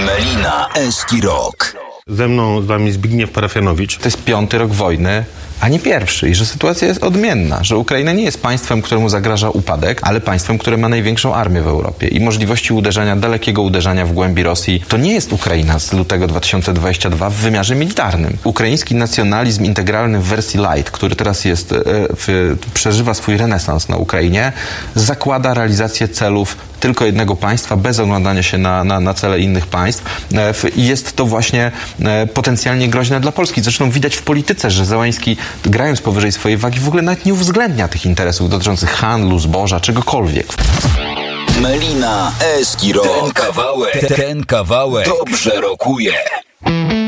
Melina Eski Rok. Ze mną, z wami Zbigniew Parafianowicz. To jest 5. rok wojny, a nie pierwszy. I że sytuacja jest odmienna. Że Ukraina nie jest państwem, któremu zagraża upadek, ale państwem, które ma największą armię w Europie. I możliwości uderzenia, dalekiego uderzenia w głębi Rosji. To nie jest Ukraina z lutego 2022 w wymiarze militarnym. Ukraiński nacjonalizm integralny w wersji light, który teraz jest, przeżywa swój renesans na Ukrainie, zakłada realizację celów tylko jednego państwa, bez oglądania się na cele innych państw. I jest to właśnie potencjalnie groźne dla Polski. Zresztą widać w polityce, że Zełański, grając powyżej swojej wagi, w ogóle nawet nie uwzględnia tych interesów dotyczących handlu, zboża, czegokolwiek. Melina Eski Rok. Ten kawałek dobrze rokuje.